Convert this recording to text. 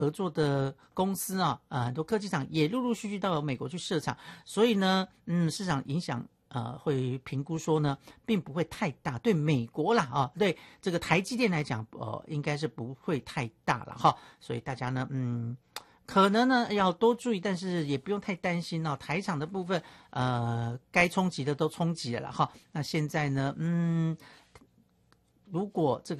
合作的公司啊，很多科技厂也陆陆续续到美国去设厂，所以呢，市场影响会评估说呢，并不会太大，对美国啦啊，对这个台积电来讲，应该是不会太大了哈，所以大家呢，可能呢要多注意，但是也不用太担心哦。台厂的部分，该冲击的都冲击了哈。那现在呢，如果这个